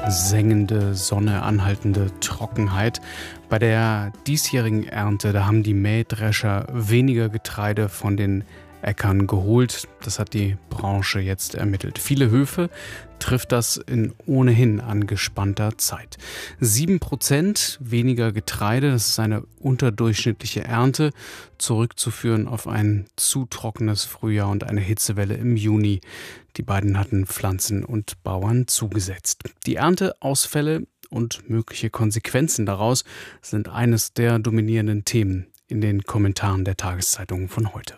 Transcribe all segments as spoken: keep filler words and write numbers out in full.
Sengende Sonne, anhaltende Trockenheit. Bei der diesjährigen Ernte, da haben die Mähdrescher weniger Getreide von den Äckern geholt. Das hat die Branche jetzt ermittelt. Viele Höfe trifft das in ohnehin angespannter Zeit. Sieben Prozent weniger Getreide, das ist eine unterdurchschnittliche Ernte, zurückzuführen auf ein zu trockenes Frühjahr und eine Hitzewelle im Juni. Die beiden hatten Pflanzen und Bauern zugesetzt. Die Ernteausfälle und mögliche Konsequenzen daraus sind eines der dominierenden Themen in den Kommentaren der Tageszeitungen von heute.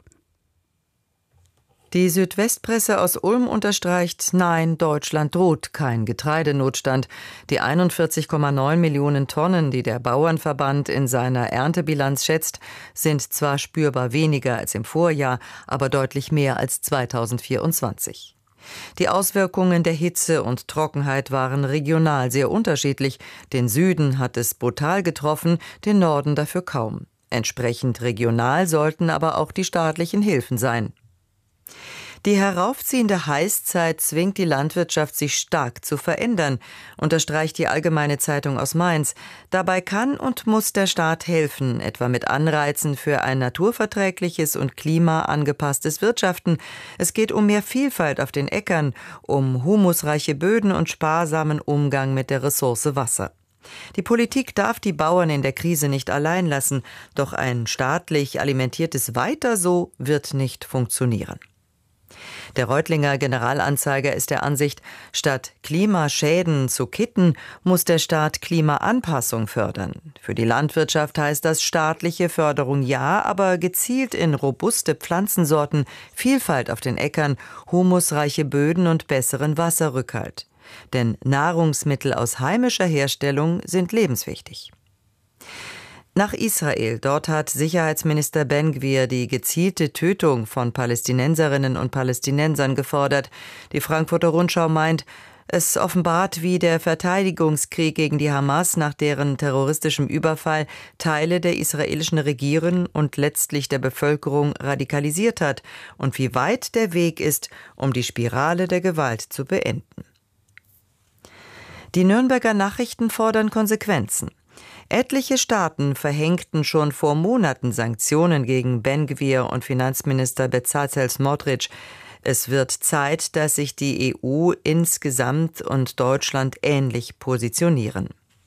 Die Südwestpresse aus Ulm unterstreicht, nein, Deutschland droht kein Getreidenotstand. Die einundvierzig Komma neun Millionen Tonnen, die der Bauernverband in seiner Erntebilanz schätzt, sind zwar spürbar weniger als im Vorjahr, aber deutlich mehr als zweitausendvierundzwanzig. Die Auswirkungen der Hitze und Trockenheit waren regional sehr unterschiedlich. Den Süden hat es brutal getroffen, den Norden dafür kaum. Entsprechend regional sollten aber auch die staatlichen Hilfen sein. Die heraufziehende Heißzeit zwingt die Landwirtschaft, sich stark zu verändern, unterstreicht die Allgemeine Zeitung aus Mainz. Dabei kann und muss der Staat helfen, etwa mit Anreizen für ein naturverträgliches und klimaangepasstes Wirtschaften. Es geht um mehr Vielfalt auf den Äckern, um humusreiche Böden und sparsamen Umgang mit der Ressource Wasser. Die Politik darf die Bauern in der Krise nicht allein lassen, doch ein staatlich alimentiertes Weiter so wird nicht funktionieren. Der Reutlinger Generalanzeiger ist der Ansicht, statt Klimaschäden zu kitten, muss der Staat Klimaanpassung fördern. Für die Landwirtschaft heißt das staatliche Förderung ja, aber gezielt in robuste Pflanzensorten, Vielfalt auf den Äckern, humusreiche Böden und besseren Wasserrückhalt. Denn Nahrungsmittel aus heimischer Herstellung sind lebenswichtig. Nach Israel. Dort hat Sicherheitsminister Ben-Gvir die gezielte Tötung von Palästinenserinnen und Palästinensern gefordert. Die Frankfurter Rundschau meint, es offenbart, wie der Verteidigungskrieg gegen die Hamas nach deren terroristischem Überfall Teile der israelischen Regierung und letztlich der Bevölkerung radikalisiert hat und wie weit der Weg ist, um die Spirale der Gewalt zu beenden. Die Nürnberger Nachrichten fordern Konsequenzen. Etliche Staaten verhängten schon vor Monaten Sanktionen gegen Ben-Gvir und Finanzminister Bezalel Smotrich. Es wird Zeit, dass sich die E U insgesamt und Deutschland ähnlich positionieren.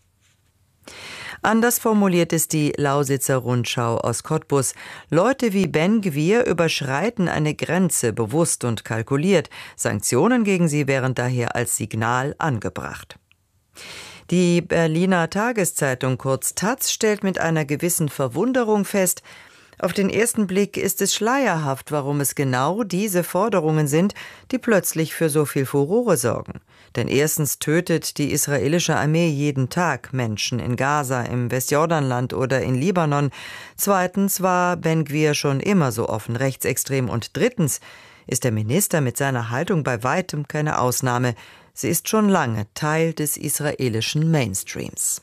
Anders formuliert es die Lausitzer Rundschau aus Cottbus. Leute wie Ben-Gvir überschreiten eine Grenze bewusst und kalkuliert. Sanktionen gegen sie wären daher als Signal angebracht. Die Berliner Tageszeitung, kurz Taz, stellt mit einer gewissen Verwunderung fest, auf den ersten Blick ist es schleierhaft, warum es genau diese Forderungen sind, die plötzlich für so viel Furore sorgen. Denn erstens tötet die israelische Armee jeden Tag Menschen in Gaza, im Westjordanland oder in Libanon. Zweitens war Ben-Gvir schon immer so offen rechtsextrem. Und drittens ist der Minister mit seiner Haltung bei weitem keine Ausnahme. Sie ist schon lange Teil des israelischen Mainstreams.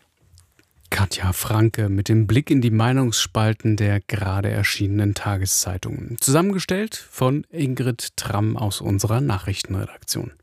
Katja Franke mit dem Blick in die Meinungsspalten der gerade erschienenen Tageszeitungen. Zusammengestellt von Ingrid Tramm aus unserer Nachrichtenredaktion.